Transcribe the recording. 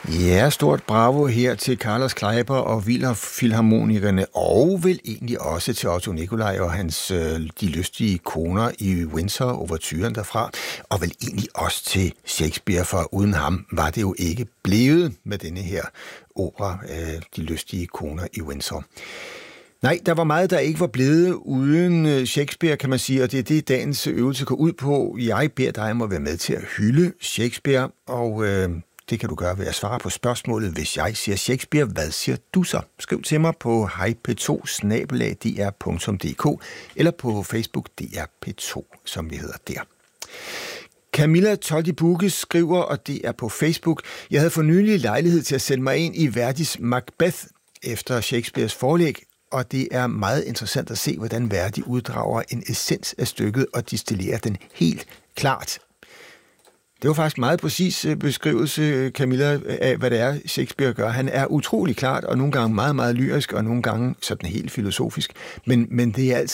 Ja, stort bravo her til Carlos Kleiber og Wiener Filharmonikerne, og vel egentlig også til Otto Nicolai og hans De lystige koner i Windsor, overturen derfra, og vel egentlig også til Shakespeare, for uden ham var det jo ikke blevet med denne her opera, De lystige koner i Windsor. Nej, der var meget, der ikke var blevet uden Shakespeare, kan man sige, og det er det, dagens øvelse går ud på. Jeg beder dig om at være med til at hylde Shakespeare, og det kan du gøre ved at svare på spørgsmålet. Hvis jeg siger Shakespeare, hvad siger du så? Skriv til mig på hejp2@dr.dk eller på Facebook DRP2, som vi hedder der. Camilla Toldi-Buke skriver, og det er på Facebook: Jeg havde for nylig lejlighed til at sætte mig ind i Verdis Macbeth efter Shakespeares forlæg, og det er meget interessant at se, hvordan Verdi uddrager en essens af stykket og distillerer den helt klart. Det var faktisk meget præcis beskrivelse, Camilla, af hvad det er, Shakespeare gør. Han er utrolig klart, og nogle gange meget, meget lyrisk, og nogle gange sådan helt filosofisk. Men det er altid